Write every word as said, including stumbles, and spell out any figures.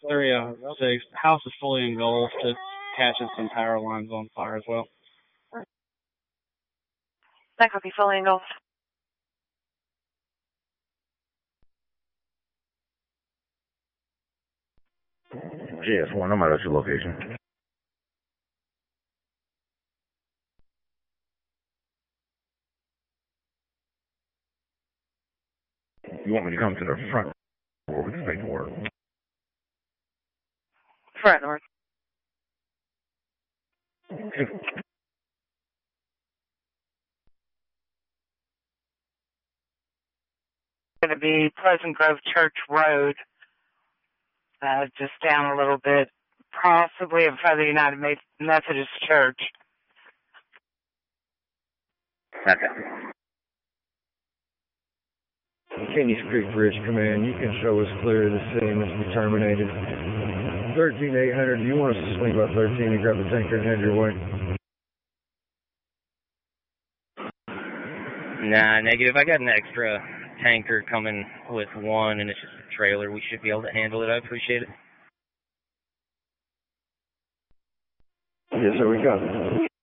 Area six. The house is fully engulfed. It's catching some power lines on fire as well. That could be fully engulfed. G S one, I'm at your location. You want me to come to the front, or we can make it work? Front north. Going to be Pleasant Grove Church Road, uh, just down a little bit, possibly in front of the United Methodist Church. Okay. Kenny's Creek Bridge Command, you can show us clear the scene that's been terminated. thirteen eight hundred, do you want us to swing about thirteen and grab the tanker and head your way? Nah, negative. I got an extra tanker coming with one, and it's just a trailer. We should be able to handle it. I appreciate it. Yes, sir, we got it.